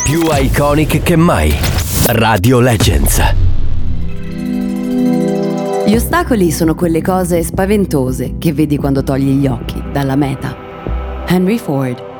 Più iconic che mai. Radio Legends. Gli ostacoli sono quelle cose spaventose che vedi quando togli gli occhi dalla meta. Henry Ford.